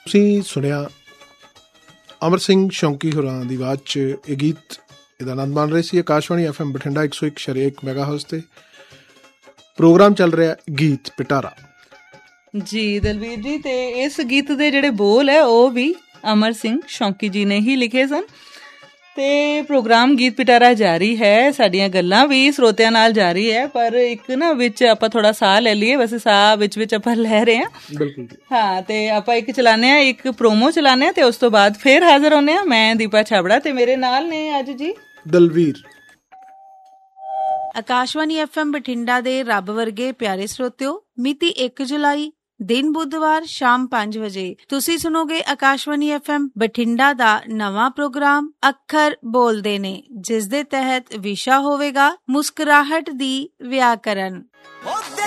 ਤੁਸੀਂ ਸੁਣਿਆ ਅਮਰ ਸਿੰਘ ਸ਼ੌਂਕੀ ਹੋਰਾਂ ਦੀ ਆਵਾਜ਼ 'ਚ ਇਹ ਗੀਤ। ਇਹਦਾ ਆਨੰਦ ਮਾਣ ਰਹੇ ਸੀ ਆਕਾਸ਼ਵਾਣੀ FM ਬਠਿੰਡਾ 101.1 ਮੈਗਾਹਰਟਜ਼ 'ਤੇ। ਪ੍ਰੋਗਰਾਮ ਚੱਲ ਰਿਹਾ ਗੀਤ ਪਿਟਾਰਾ ਜੀ ਦਲਵੀਰ ਜੀ। ਤੇ ਇਸ ਗੀਤ ਦੇ ਜਿਹੜੇ ਬੋਲ ਹੈ ਉਹ ਵੀ ਅਮਰ ਸਿੰਘ ਸ਼ੌਂਕੀ ਜੀ ਨੇ ਹੀ ਲਿਖੇ ਸਨ। ਤੇ ਪ੍ਰੋਗਰਾਮ ਗੀਤ ਪਿਟਾਰਾ ਜਾਰੀ ਹੈ, ਸਾਡੀਆਂ ਗੱਲਾਂ ਵੀ ਸਰੋਤਿਆਂ ਨਾਲ ਜਾਰੀ ਹੈ। ਪਰ ਇੱਕ ਨਾ ਵਿੱਚ ਆਪਾਂ ਥੋੜਾ ਸਾਹ ਲੈ ਲਈਏ, ਵੈਸੇ ਸਾਹ ਵਿੱਚ ਆਪਾਂ ਲੈ ਰਹੇ ਹਾਂ। ਬਿਲਕੁਲ ਹਾਂ, ਤੇ ਆਪਾਂ ਇੱਕ ਚਲਾਉਂਦੇ ਹਾਂ, ਇੱਕ ਪ੍ਰੋਮੋ ਚਲਾਉਂਦੇ ਹਾਂ, ਤੇ ਉਸ ਤੋਂ ਬਾਅਦ ਫੇਰ ਹਾਜ਼ਰ ਹੁੰਦੇ ਹਾਂ। ਮੈਂ ਦੀਪਾ ਛਾਬੜਾ ਤੇ ਮੇਰੇ ਨਾਲ ਨੇ ਅੱਜ ਜੀ ਦਲਵੀਰ। ਆਕਾਸ਼ਵਾਣੀ FM ਬਠਿੰਡਾ ਦੇ ਰੱਬ ਵਰਗੇ ਪਿਆਰੇ ਸਰੋਤਿਓ, ਮਿਤੀ 1 ਜੁਲਾਈ ਦਿਨ ਬੁੱਧਵਾਰ ਸ਼ਾਮ 5 ਵਜੇ ਤੁਸੀਂ ਸੁਣੋਗੇ ਆਕਾਸ਼ਵਾਣੀ FM ਬਠਿੰਡਾ ਦਾ ਨਵਾਂ ਪ੍ਰੋਗਰਾਮ ਅੱਖਰ ਬੋਲਦੇ ਨੇ, ਜਿਸ ਦੇ ਤਹਿਤ ਵਿਸ਼ਾ ਹੋਵੇਗਾ ਮੁਸਕਰਾਹਟ ਦੀ ਵਿਆਕਰਨ।